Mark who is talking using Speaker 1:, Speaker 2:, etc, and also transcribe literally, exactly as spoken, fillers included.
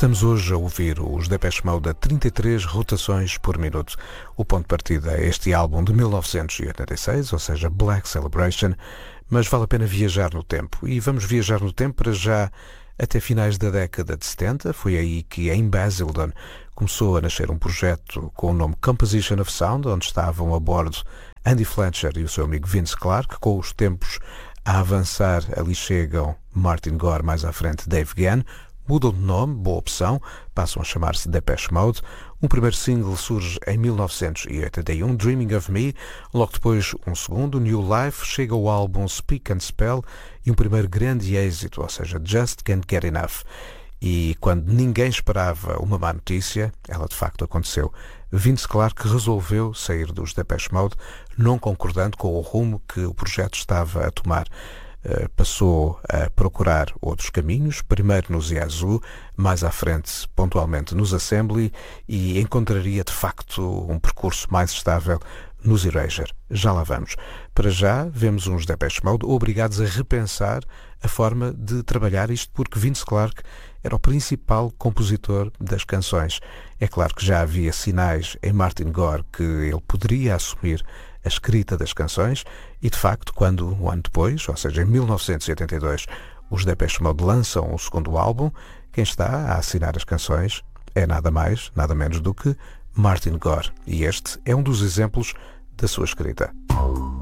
Speaker 1: Estamos hoje a ouvir os Depeche Mode a trinta e três rotações por minuto. O ponto de partida é este álbum de mil novecentos e oitenta e seis, ou seja, Black Celebration, mas vale a pena viajar no tempo. E vamos viajar no tempo para já até finais da década de setenta. Foi aí que em Basildon começou a nascer um projeto com o nome Composition of Sound, onde estavam a bordo Andy Fletcher e o seu amigo Vince Clarke. Com os tempos a avançar, ali chegam Martin Gore, mais à frente Dave Gann. Mudam de nome, boa opção, passam a chamar-se Depeche Mode. Um primeiro single surge em mil novecentos e oitenta e um, Dreaming of Me. Logo depois, um segundo, New Life. Chega o álbum Speak and Spell e um primeiro grande êxito, ou seja, Just Can't Get Enough. E quando ninguém esperava uma má notícia, ela de facto aconteceu. Vince Clarke resolveu sair dos Depeche Mode, não concordando com o rumo que o projeto estava a tomar. Uh, passou a procurar outros caminhos, primeiro nos Yazoo, mais à frente, pontualmente, nos Assembly, e encontraria de facto um percurso mais estável nos Erasure. Já lá vamos. Para já, vemos uns Depeche Mode obrigados a repensar a forma de trabalhar isto, porque Vince Clarke era o principal compositor das canções. É claro que já havia sinais em Martin Gore que ele poderia assumir a escrita das canções e, de facto, quando, um ano depois, ou seja, em mil novecentos e oitenta e dois, os Depeche Mode lançam o segundo álbum, quem está a assinar as canções é nada mais, nada menos do que Martin Gore. E este é um dos exemplos da sua escrita.